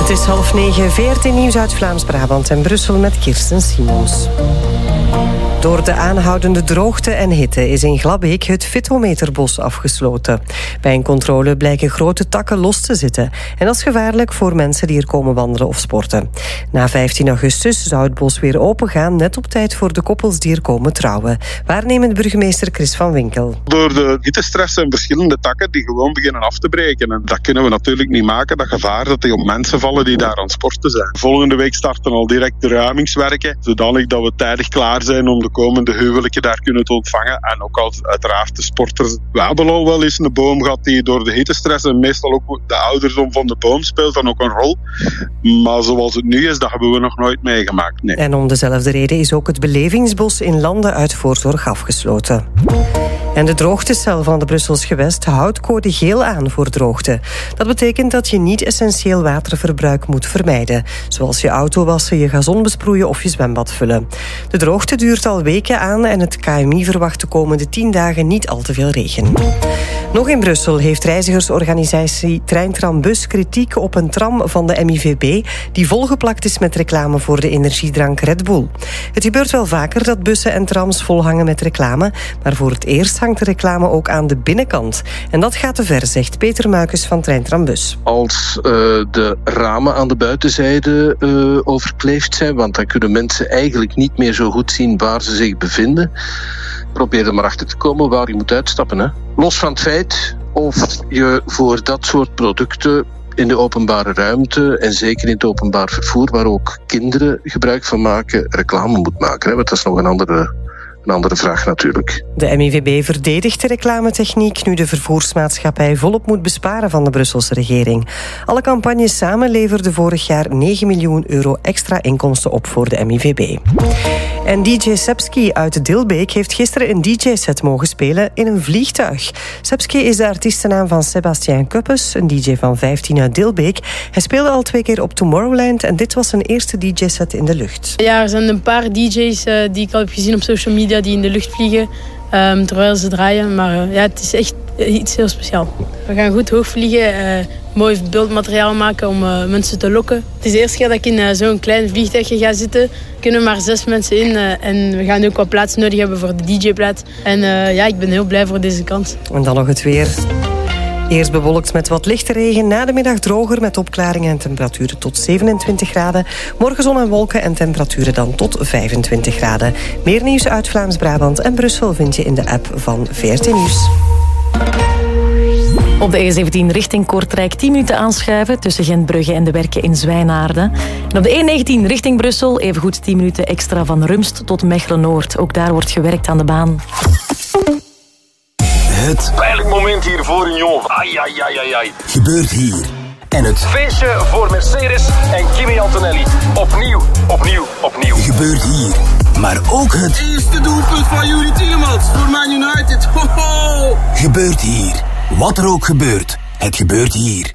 Het is 8:30, VRT Nieuws uit Vlaams-Brabant en Brussel met Kirsten Simons. Door de aanhoudende droogte en hitte is in Glabbeek het Fitometerbos afgesloten. Bij een controle blijken grote takken los te zitten. En dat is gevaarlijk voor mensen die er komen wandelen of sporten. Na 15 augustus zou het bos weer opengaan, net op tijd voor de koppels die er komen trouwen. Waarnemend burgemeester Chris van Winkel. Door de hittestress zijn verschillende takken die gewoon beginnen af te breken. En dat kunnen we natuurlijk niet maken, dat gevaar dat die op mensen vallen die daar aan het sporten zijn. Volgende week starten al direct de ruimingswerken, zodanig dat we tijdig klaar zijn om de komende huwelijken daar kunnen te ontvangen. En ook uiteraard de sporters. We hebben al wel eens een boom gehad die door de hittestress en meestal ook de ouderdom van de boom speelt dan ook een rol. Maar zoals het nu is, dat hebben we nog nooit meegemaakt. Nee. En om dezelfde reden is ook het belevingsbos in Landen uit voorzorg afgesloten. En de droogtecel van de Brussels Gewest houdt code geel aan voor droogte. Dat betekent dat je niet essentieel waterverbruik moet vermijden. Zoals je auto wassen, je gazon besproeien of je zwembad vullen. De droogte duurt al weken aan en het KMI verwacht de komende 10 dagen niet al te veel regen. Nog in Brussel heeft reizigersorganisatie Treintrambus kritiek op een tram van de MIVB die volgeplakt is met reclame voor de energiedrank Red Bull. Het gebeurt wel vaker dat bussen en trams volhangen met reclame, maar voor het eerst hangt de reclame ook aan de binnenkant. En dat gaat te ver, zegt Peter Muikes van Treintrambus. Als de ramen aan de buitenzijde overkleefd zijn, want dan kunnen mensen eigenlijk niet meer zo goed zien waar ze zich bevinden. Probeer er maar achter te komen waar je moet uitstappen. Hè. Los van het feit of je voor dat soort producten in de openbare ruimte en zeker in het openbaar vervoer, waar ook kinderen gebruik van maken, reclame moet maken. Hè, want dat is nog een andere vraag natuurlijk. De MIVB verdedigt de reclametechniek nu de vervoersmaatschappij volop moet besparen van de Brusselse regering. Alle campagnes samen leverden vorig jaar 9 miljoen euro extra inkomsten op voor de MIVB. En DJ Sepski uit Dilbeek heeft gisteren een DJ-set mogen spelen in een vliegtuig. Sepski is de artiestennaam van Sébastien Kuppes, een DJ van 15 uit Dilbeek. Hij speelde al 2 keer op Tomorrowland en dit was zijn eerste DJ-set in de lucht. Ja, er zijn een paar DJ's die ik al heb gezien op social media die in de lucht vliegen terwijl ze draaien. Maar ja, het is echt iets heel speciaals. We gaan goed hoog vliegen, mooi beeldmateriaal maken om mensen te lokken. Het is de eerste keer dat ik in zo'n klein vliegtuigje ga zitten. Er kunnen maar 6 mensen in en we gaan ook wat plaats nodig hebben voor de DJ-plaats. En ja, ik ben heel blij voor deze kans. En dan nog het weer. Eerst bewolkt met wat lichte regen, na de middag droger met opklaringen en temperaturen tot 27 graden. Morgen zon en wolken en temperaturen dan tot 25 graden. Meer nieuws uit Vlaams-Brabant en Brussel vind je in de app van VRT Nieuws. Op de E17 richting Kortrijk 10 minuten aanschuiven tussen Gentbrugge en de Werken in Zwijnaarden. En op de E19 richting Brussel evengoed 10 minuten extra van Rumst tot Mechelen-Noord. Ook daar wordt gewerkt aan de baan. Het pijnlijk moment hier voor een jongen. Ai. Gebeurt hier. En het feestje voor Mercedes en Kimi Antonelli. Opnieuw. Gebeurt hier. Maar ook het eerste doelpunt van Yuri Tielemans voor Man United. Ho, ho. Gebeurt hier. Wat er ook gebeurt, het gebeurt hier.